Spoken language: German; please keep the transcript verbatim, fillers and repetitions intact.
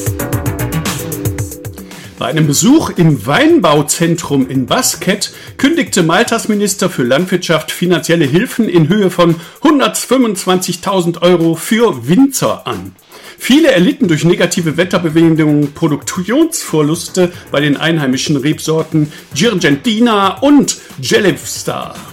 Bei einem Besuch im Weinbauzentrum in Basket kündigte Maltas Minister für Landwirtschaft finanzielle Hilfen in Höhe von hundertfünfundzwanzigtausend Euro für Winzer an. Viele erlitten durch negative Wetterbedingungen Produktionsverluste bei den einheimischen Rebsorten Girgentina und Gelibstar.